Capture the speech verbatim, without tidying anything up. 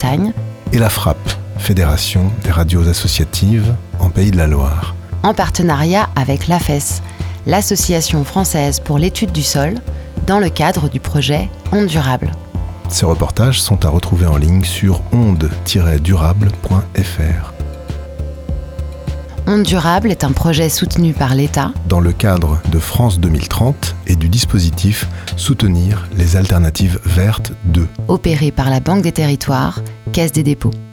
Bretagne, et la FRAP, Fédération des radios associatives en Pays de la Loire. En partenariat avec l'A F E S, l'Association française pour l'étude du sol, dans le cadre du projet Ondes Durables. Ces reportages sont à retrouver en ligne sur ondes tiret durable point f r. Ondes Durables est un projet soutenu par l'État dans le cadre de France deux mille trente et du dispositif Soutenir les alternatives vertes deux, opéré par la Banque des Territoires, Caisse des dépôts.